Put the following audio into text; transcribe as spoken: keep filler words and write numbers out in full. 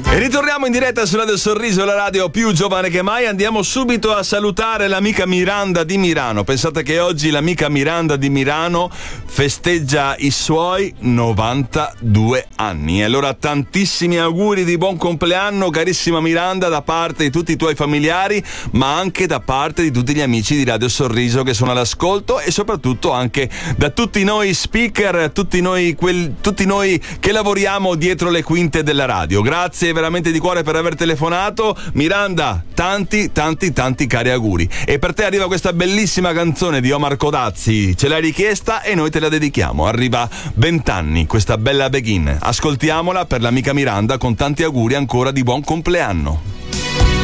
E ritorniamo in diretta sulla del Sorriso, la radio più giovane che mai. Andiamo subito a salutare l'amica Miranda di Milano. Pensate che oggi l'amica Miranda di Milano festeggia i suoi novantadue anni. E allora tantissimi auguri di buon compleanno, carissima Miranda, da parte di tutti i tuoi familiari, ma anche da parte di tutti gli amici di Radio Sorriso che sono all'ascolto, e soprattutto anche da tutti noi speaker, tutti noi, quel, tutti noi che lavoriamo dietro le quinte della radio. Grazie veramente di cuore per aver telefonato, Miranda. Tanti tanti tanti cari auguri. E per te arriva questa bellissima canzone di Omar Codazzi, ce l'hai richiesta e noi te la dedichiamo. Arriva Vent'anni, questa bella Begin. Ascoltiamola per l'amica Miranda, con tanti auguri ancora di buon compleanno.